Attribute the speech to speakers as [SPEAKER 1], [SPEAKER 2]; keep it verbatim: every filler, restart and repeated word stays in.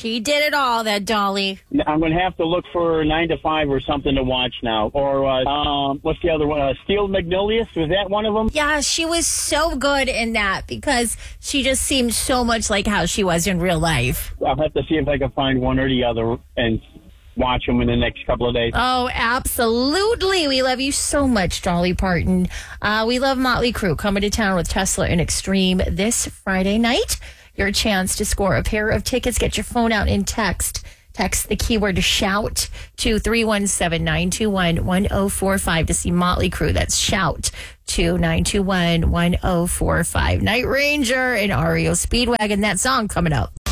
[SPEAKER 1] She did it all, that Dolly.
[SPEAKER 2] I'm going to have to look for nine to five or something to watch now. Or, uh, um, what's the other one? Uh, Steel Magnolias? Was that one of them?
[SPEAKER 1] Yeah, she was so good in that because she just seemed so much like how she was in real life.
[SPEAKER 2] I'll have to see if I can find one or the other and watch them in the next couple of days.
[SPEAKER 1] Oh, absolutely. We love you so much, Dolly Parton. Uh, we love Motley Crue coming to town with Tesla and Extreme this Friday night. Your chance to score a pair of tickets. Get your phone out and text. Text the keyword shout to three one seven, nine two one, one zero four five to see Motley Crue. That's shout to nine two one, one zero four five. Night Ranger and R E O Speedwagon. That song coming up.